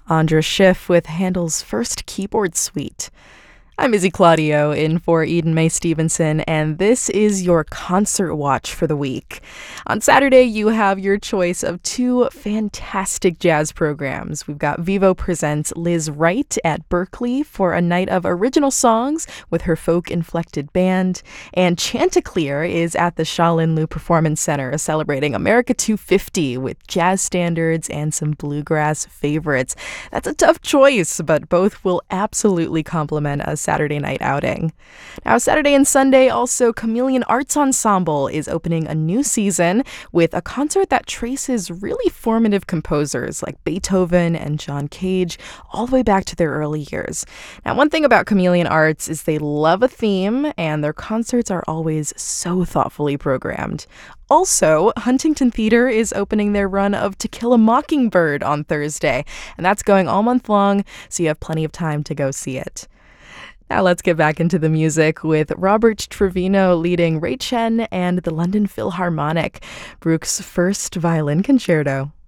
Andra Schiff with Handel's first keyboard suite. I'm Izzy Claudio in for Eden Mae Stevenson, and this is your concert watch for the week. On Saturday, you have your choice of two fantastic jazz programs. We've got Vivo presents Liz Wright at Berkeley for a night of original songs with her folk-inflected band, and Chanticleer is at the Shaolin Liu Performance Center celebrating America 250 with jazz standards and some bluegrass favorites. That's a tough choice, but both will absolutely complement a Saturday night outing. Now, Saturday and Sunday, also, Chameleon Arts Ensemble is opening a new season with a concert that traces really formative composers like Beethoven and John Cage all the way back to their early years. Now, one thing about Chameleon Arts is they love a theme, and their concerts are always so thoughtfully programmed. Also, Huntington Theater is opening their run of To Kill a Mockingbird on Thursday, and that's going all month long, so you have plenty of time to go see it. Now let's get back into the music with Robert Trevino leading Ray Chen and the London Philharmonic, Bruch's first violin concerto.